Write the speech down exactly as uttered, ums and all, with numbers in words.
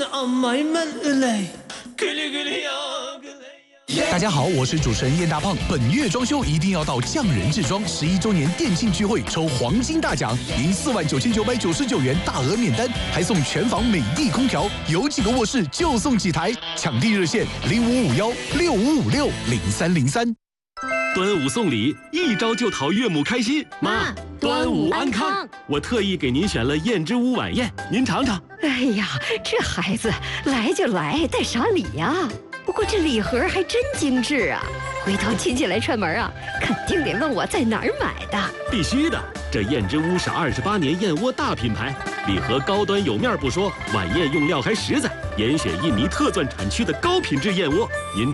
大家好，我是主持人燕大胖。本月装修一定要到匠人制装十一周年店庆聚会抽黄金大奖，赢四万九千九百九十九元大额免单，还送全房美的空调，有几个卧室就送几台。抢地热线零五五幺六五五六零三零三。 端午送礼，一招就讨岳母开心。 妈，端午安康！ 我特意给您选了燕之屋晚宴，您尝尝。 哎呀，这孩子来就来，带啥礼呀？不过这礼盒还真精致啊！回头亲戚来串门啊，肯定得问我在哪儿买的。 必须的，这燕之屋是二十八年燕窝大品牌，礼盒高端有面不说，晚宴用料还实在，严选印尼特钻产区的高品质燕窝。您